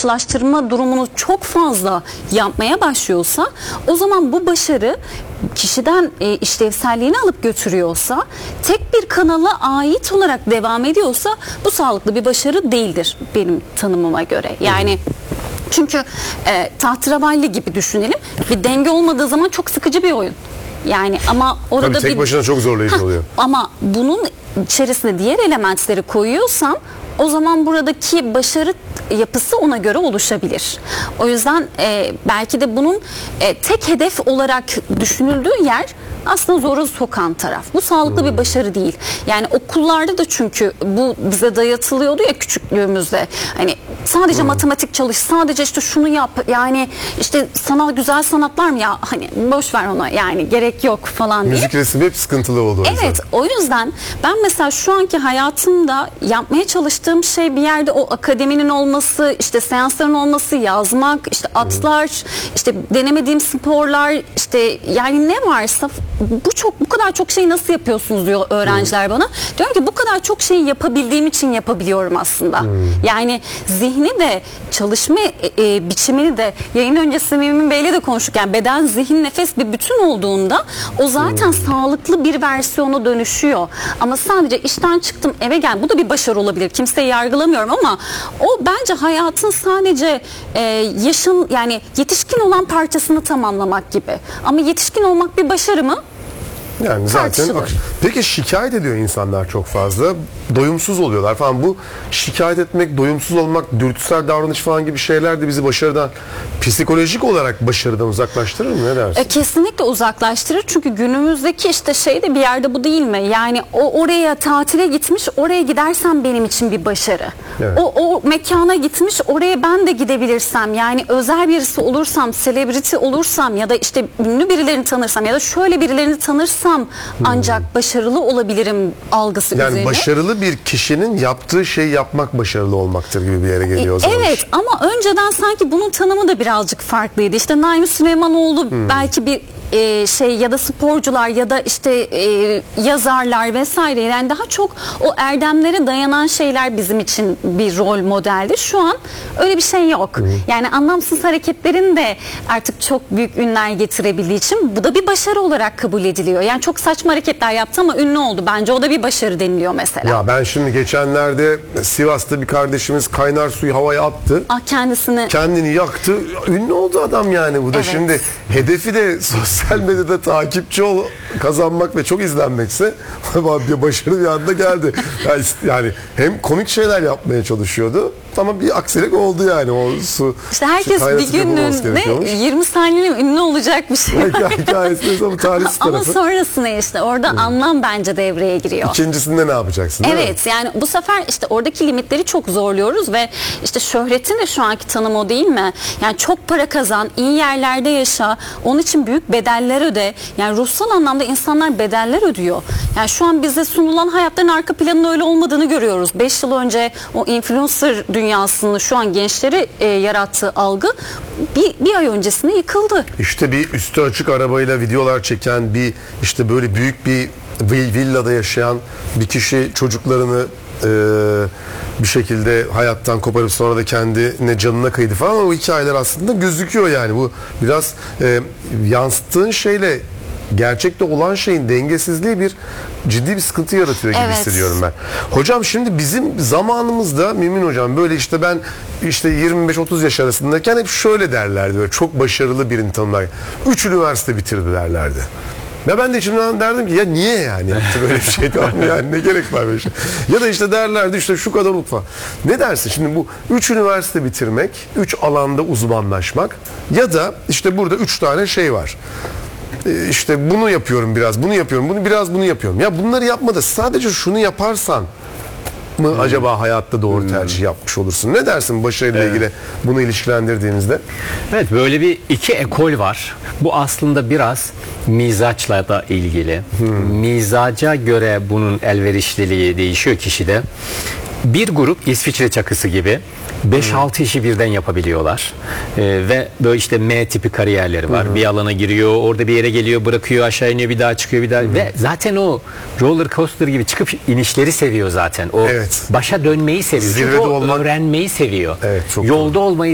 karşılaştırma durumunu çok fazla yapmaya başlıyorsa, o zaman bu başarı kişiden işlevselliğini alıp götürüyorsa, tek bir kanala ait olarak devam ediyorsa bu sağlıklı bir başarı değildir benim tanımıma göre. Yani çünkü tahterevalli gibi düşünelim. Bir denge olmadığı zaman çok sıkıcı bir oyun. Yani ama orada tabii tek başına çok zorlayıcı oluyor. Ama bunun içerisine diğer elementleri koyuyorsam, o zaman buradaki başarı yapısı ona göre oluşabilir. O yüzden belki de bunun tek hedef olarak düşünüldüğü yer aslında zora sokan taraf. Bu sağlıklı bir başarı değil. Yani okullarda da çünkü bu bize dayatılıyordu ya küçüklüğümüzde. Hani sadece matematik çalış, sadece işte şunu yap. Yani işte güzel sanatlar mı ya, hani boş ver ona, yani gerek yok falan diye. Müzik, resim hep sıkıntılı oldu o yüzden. Evet, o yüzden ben mesela şu anki hayatımda yapmaya çalıştığım şey bir yerde o akademinin olması, işte seansların olması, yazmak, işte atlar, işte denemediğim sporlar, işte yani ne varsa bu kadar çok şeyi nasıl yapıyorsunuz diyor öğrenciler bana. Diyorum ki bu kadar çok şeyi yapabildiğim için yapabiliyorum aslında. Yani zihni de, çalışma biçimini de, yayın öncesi Mümin Bey'le de konuştuk. Yani beden, zihin, nefes bir bütün olduğunda o zaten sağlıklı bir versiyona dönüşüyor. Ama sadece işten çıktım eve gel, bu da bir başarı olabilir. Kimseyi yargılamıyorum ama o bence hayatın sadece yaşın, yani yetişkin olan parçasını tamamlamak gibi. Ama yetişkin olmak bir başarı mı? Yani zaten peki şikayet ediyor insanlar çok fazla. Doyumsuz oluyorlar falan. Bu şikayet etmek, doyumsuz olmak, dürtüsel davranış falan gibi şeyler de bizi başarıdan, psikolojik olarak başarıdan uzaklaştırır mı? Ne dersin? Kesinlikle uzaklaştırır. Çünkü günümüzdeki işte şey de bir yerde bu değil mi? Yani o oraya tatile gitmiş, oraya gidersem benim için bir başarı. Evet. O mekana gitmiş, oraya ben de gidebilirsem, yani özel birisi olursam, celebrity olursam ya da işte ünlü birilerini tanırsam ya da şöyle birilerini tanırsam ancak başarılı olabilirim algısı yani üzerine. Başarılı bir kişinin yaptığı şeyi yapmak başarılı olmaktır gibi bir yere geliyor o zaman. Evet, ama önceden sanki bunun tanımı da birazcık farklıydı. İşte Naim Süleymanoğlu belki bir şey ya da sporcular ya da işte yazarlar vesaire, yani daha çok o erdemlere dayanan şeyler bizim için bir rol modeldi. Şu an öyle bir şey yok. Yani anlamsız hareketlerin de artık çok büyük ünler getirebildiği için bu da bir başarı olarak kabul ediliyor. Yani çok saçma hareketler yaptı ama ünlü oldu. Bence o da bir başarı deniliyor mesela. Ya ben şimdi geçenlerde Sivas'ta bir kardeşimiz kaynar suyu havaya attı. Kendini yaktı. Ünlü oldu adam yani. Bu da şimdi hedefi de sosyal medyada takipçi kazanmak ve çok izlenmekse bir başarı bir anda geldi. Yani hem komik şeyler yapmaya çalışıyordu ama bir aksilik oldu yani. O İşte herkes bir günlüğünde 20 saniye ünlü olacak bir şey. Hikayesi ama tarihsiz tarafı. Ama sonrasında işte orada anlam bence devreye giriyor. İkincisinde ne yapacaksın? Evet, yani bu sefer işte oradaki limitleri çok zorluyoruz ve işte şöhretin de şu anki tanımı o değil mi? Yani çok para kazan, iyi yerlerde yaşa, onun için büyük bedeller öde. Yani ruhsal anlamda insanlar bedeller ödüyor. Yani şu an bize sunulan hayatların arka planının öyle olmadığını görüyoruz. 5 yıl önce o influencer dünyasını şu an gençleri yarattığı algı bir ay öncesinde yıkıldı. İşte bir üstü açık arabayla videolar çeken, bir işte böyle büyük bir villada yaşayan bir kişi çocuklarını bir şekilde hayattan koparıp sonra da kendine canına kıydı falan, o hikayeler aslında gözüküyor yani. Bu biraz yansıttığın şeyle gerçekte olan şeyin dengesizliği ciddi bir sıkıntı yaratıyor gibi hissediyorum ben. Hocam şimdi bizim zamanımızda Mümin hocam böyle işte ben işte 25-30 yaş arasındayken hep şöyle derlerdi, böyle çok başarılı birini tanımlar. 3 üniversite bitirdi derlerdi. Ya ben de içimden derdim ki ya niye yani yaptı böyle bir şey, tamam yani ne gerek var böyle şey. Ya da işte derlerdi işte şu kadar falan. Ne dersin şimdi bu 3 üniversite bitirmek, 3 alanda uzmanlaşmak ya da işte burada 3 tane şey var. İşte bunu yapıyorum biraz, bunu yapıyorum, bunu yapıyorum. Ya bunları yapma da sadece şunu yaparsan mı acaba hayatta doğru tercih yapmış olursun? Ne dersin başarıyla ilgili bunu ilişkilendirdiğimizde? Evet, böyle bir iki ekol var. Bu aslında biraz mizaçla da ilgili. Mizaca göre bunun elverişliliği değişiyor kişide. Bir grup İsviçre çakısı gibi 5-6 işi birden yapabiliyorlar. Ve böyle işte M tipi kariyerleri var. Bir alana giriyor, orada bir yere geliyor, bırakıyor, aşağı iniyor, bir daha çıkıyor, bir daha. Ve zaten o roller coaster gibi çıkıp inişleri seviyor zaten. O başa dönmeyi seviyor. Çünkü o öğrenmeyi seviyor. Yolda olmayı